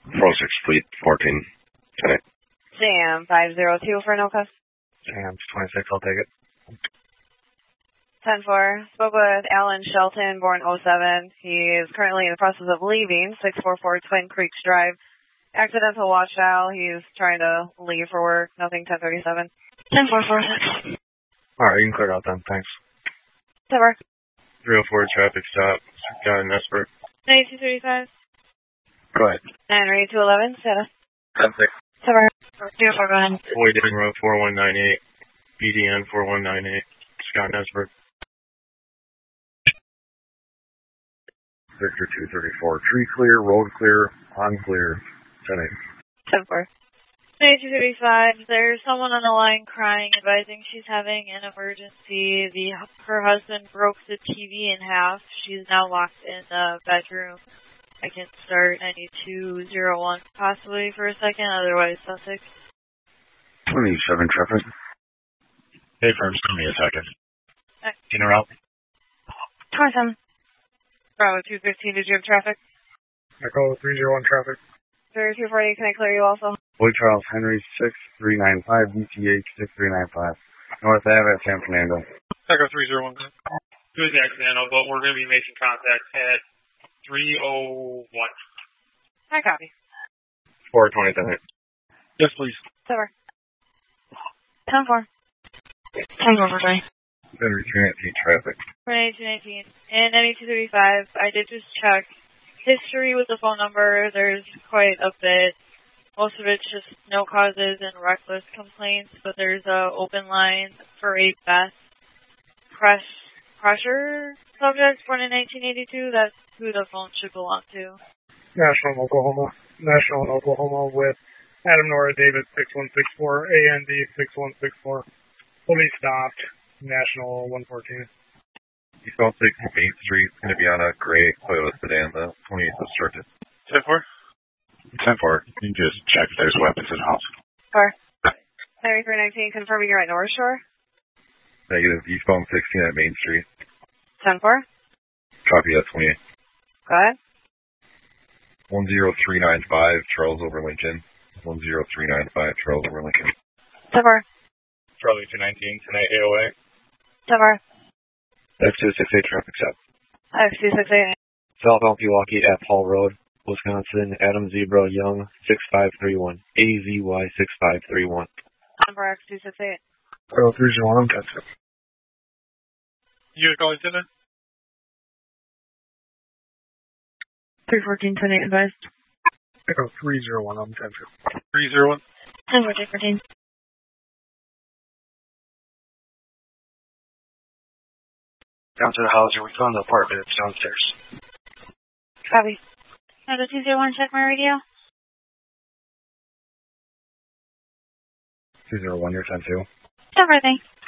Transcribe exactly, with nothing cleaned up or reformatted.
four oh six Fleet, fourteen, ten eight. Jam five zero two for no cuss. Jam twenty-six, I'll take it. ten four, spoke with Alan Shelton, born oh seven. He is currently in the process of leaving six four four Twin Creeks Drive. Accidental washout. He's trying to leave for work. Nothing ten thirty-seven. ten four four six. Alright, you can clear it out then, thanks. Cover. three oh four traffic stop, Scott Nesper. ninety-two thirty-five. Go ahead. nine ready two eleven, status. ten six. Cover. zero four, go ahead. Boydin Road four one nine eight, B D N four one nine eight, Scott Nesper. Victor two thirty-four, tree clear, road clear, on clear, ten eight. ten four. ninety-two thirty-five, there's someone on the line crying, advising she's having an emergency. The Her husband broke the T V in half. She's now locked in the bedroom. I can start ninety-two oh one possibly for a second, otherwise Sussex. twenty-seven traffic. Hey, firms, give me a second. Okay. In or out? twenty-seven. Bravo two fifteen, did you have traffic? Echo three zero one traffic. thirty-two forty, can I clear you also? Boyd Charles Henry six three nine five, D T H six three nine five. North Ave at San Fernando. Echo three zero one. Two is accidental, but we're going to be making contact at three oh one. I copy. four twenty, ten eight. Yes, please. Cover. ten four. ten four for twenty. Henry three nineteen traffic. For ninety-two nineteen. And ninety-two thirty-five, I did just check history with the phone number. There's quite a bit. Most of it's just no causes and reckless complaints, but there's a open line for a Beth press pressure subject born in nineteen eighty-two. That's who the phone should belong to. National Oklahoma. National Oklahoma with Adam Nora David six one six four, A N D six one six four. Will be stopped. National one fourteen. East one six Main Street, going to be on a gray Toyota sedan, the twenty-eighth obstructed. ten four. ten four. You can just check if there's weapons in the house. Four. ninety-three nineteen, confirming you're at North Shore. Negative, eastbound sixteen at Main Street. ten four. Copy at twenty-eight. Go ahead. one zero three nine five, Charles over Lincoln. one zero three nine five, Charles over Lincoln. ten four. Charlie two nineteen, tonight A O A. ten four. X two six eight traffic stop. X two six eight. Southbound Pewaukee at Paul Road, Wisconsin, Adam Zebra Young six five three one. A Z Y six five three one. Number X two six eight. Echo three zero one, that's it. You guys calling Tina? three fourteen, twenty-eight advised. Echo three zero one, I'm ten two. three zero one. ten four, fourteen. Down to the house, we found the apartment. It's downstairs. Copy. Echo two zero one, check my radio. two zero one, you're ten two. ten four, thanks.